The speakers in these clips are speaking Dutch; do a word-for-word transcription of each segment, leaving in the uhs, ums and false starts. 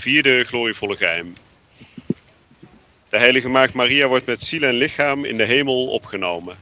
Vierde glorievolle geheim. De heilige maagd Maria wordt met ziel en lichaam in de hemel opgenomen.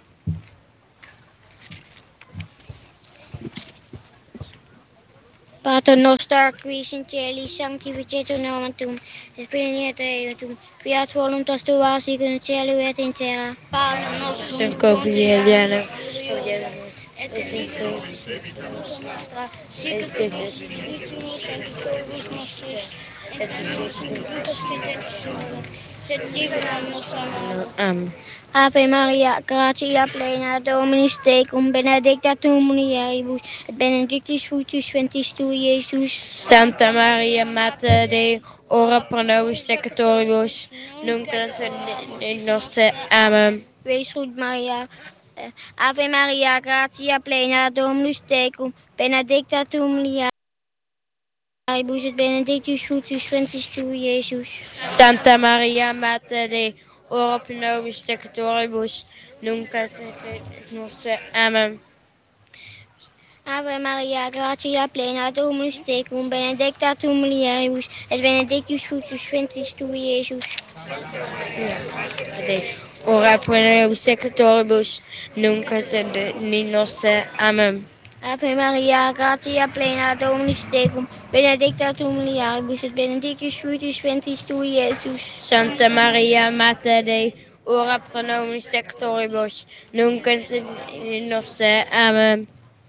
Pater noster, qui in cieli, sanctificetur nomen tuum, et veniet eiutum, fiat voluntas tua sic in cielo et in terra. Pater nostrum quotidianum et dimitte nostra, sic et spiritus sanctificus nostris, et fidelis et libera nos Amen. Ave Maria, gratia plena, Dominus tecum, benedicta tu mulieribus, et benedictus fructus ventris tui, Iesus. Santa Maria, Mater Dei, ora pro nobis peccatoribus, nunc et in nostre. Amen. Wees goed, Maria. Ave Maria, gratia plena, Dominus tecum, benedicta tu mulieribus, et benedictus fructus ventris tui, Iesus. Santa Maria, Mater Dei, ora pro nobis peccatoribus, nunc et in nostre. Amen. Ave Maria, gratia plena, Dominus tecum, benedicta tu mulieribus, et benedictus fructus ventris tui, Iesus. Santa Maria, Mater Dei, ora pro nobis peccatoribus, nunc et in nostre. Amen. Ave Maria, gratia plena, Dominus tecum, benedicta tu mulieribus, et benedictus fructus ventris tui, Iesus. Santa Maria, Mater Dei, ora pro nobis peccatoribus, nunc et in nostre. Amen.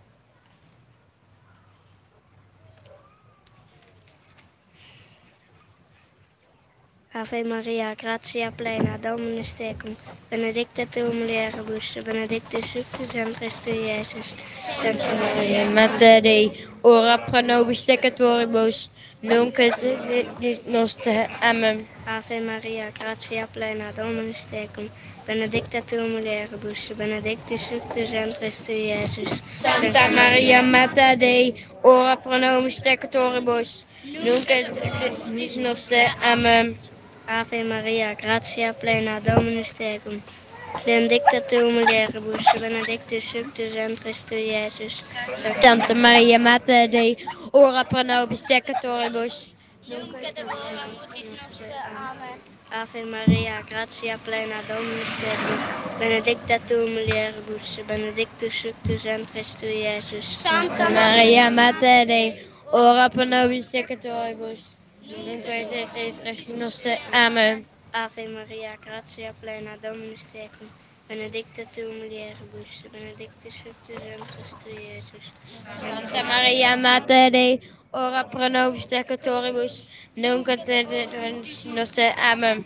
Ave Maria, gratia plena, Dominus tecum, benedicta tu mulieribus, benedictus fructus ventris tui, Iesus. Santa Maria, Mater Dei, ora pro nobis peccatoribus, nunc et in nostre. Amen. Ave Maria, gratia plena, Dominus tecum, benedicta tu mulieribus, benedictus fructus ventris tui, Iesus. Santa Maria, Mater Dei, ora pro nobis peccatoribus, nunc et in nostre. Amen. Ave Maria, gratia plena, Dominus tecum, benedicta tu mulieribus, benedictus fructus ventris tui, Iesus. Santa Maria, Mater Dei, ora pro nobis peccatoribus, nunc et in hora mortis nostre. Amen. Ave Maria, gratia plena, Dominus tecum, benedicta tu mulieribus, benedictus fructus ventris tui, Iesus. Santa Maria, Mater Dei, ora pro nobis peccatoribus, nunc et in nostre. Amen. Ave Maria, gratia plena, Dominus tecum, benedicta tu mulieribus, benedictus fructus ventris tui, Iesus. Santa Maria, Mater Dei, ora pro nobis peccatoribus, nunc et in nostre. Amen.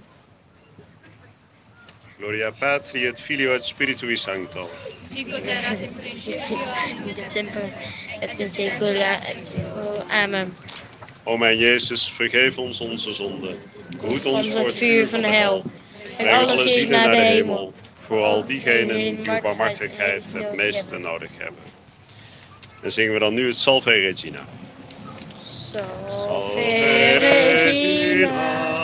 Gloria Patri et Filio et Spiritui Sancto. Sic ut erat in principio et semper et in saecula et saecula. Amen. O mijn Jezus, vergeef ons onze zonden. Behoed ons Van voor het vuur van de hel. En Breng alle zielen naar de hemel. Vooral diegenen die uw barmhartigheid het meeste nodig hebben. En zingen we dan nu het Salve Regina. Salve Regina.